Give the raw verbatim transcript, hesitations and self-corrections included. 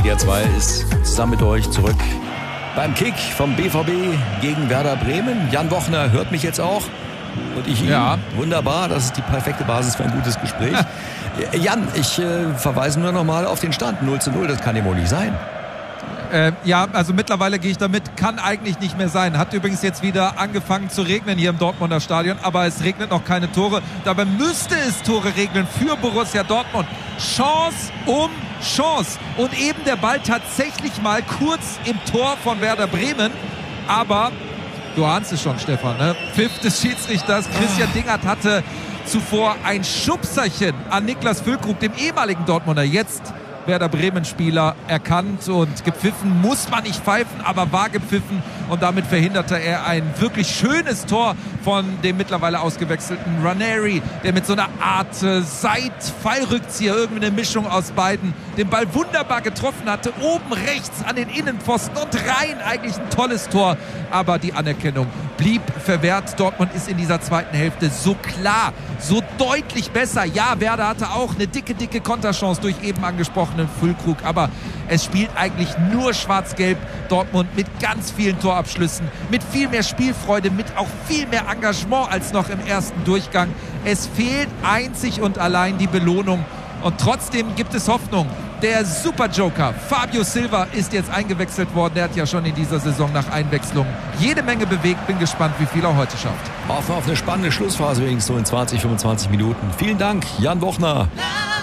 R zwei ist zusammen mit euch zurück beim Kick vom B V B gegen Werder Bremen. Jan Wochner hört mich jetzt auch. Und ich ihn. Ja. Wunderbar, das ist die perfekte Basis für ein gutes Gespräch. Jan, ich äh, verweise nur noch mal auf den Stand. null zu null, das kann ja wohl nicht sein. Äh, ja, also mittlerweile gehe ich damit, kann eigentlich nicht mehr sein. Hat übrigens jetzt wieder angefangen zu regnen hier im Dortmunder Stadion, aber es regnet noch keine Tore. Dabei müsste es Tore regnen für Borussia Dortmund. Chance um Chance. Und eben der Ball tatsächlich mal kurz im Tor von Werder Bremen. Aber du ahnst es schon, Stefan, ne? Pfiff des Schiedsrichters. Christian Dingert hatte zuvor ein Schubserchen an Niklas Füllkrug, dem ehemaligen Dortmunder, jetzt Werder Bremen-Spieler, erkannt und gepfiffen. Muss man nicht pfeifen, aber war gepfiffen und damit verhinderte er ein wirklich schönes Tor von dem mittlerweile ausgewechselten Ranieri, der mit so einer Art äh, Seit-Fallrückzieher, irgendwie eine Mischung aus beiden, den Ball wunderbar getroffen hatte, oben rechts an den Innenpfosten und rein, eigentlich ein tolles Tor, aber die Anerkennung blieb verwehrt. Dortmund ist in dieser zweiten Hälfte so klar, so deutlich besser. Ja, Werder hatte auch eine dicke, dicke Konterchance durch eben angesprochenen Füllkrug, aber es spielt eigentlich nur schwarz-gelb. Dortmund mit ganz vielen Torabschlüssen, mit viel mehr Spielfreude, mit auch viel mehr Engagement als noch im ersten Durchgang. Es fehlt einzig und allein die Belohnung und trotzdem gibt es Hoffnung. Der Superjoker Fabio Silva ist jetzt eingewechselt worden. Der hat ja schon in dieser Saison nach Einwechslung jede Menge bewegt. Bin gespannt, wie viel er heute schafft. Hoffen auf eine spannende Schlussphase, wenigstens so in zwanzig, fünfundzwanzig Minuten. Vielen Dank, Jan Wochner.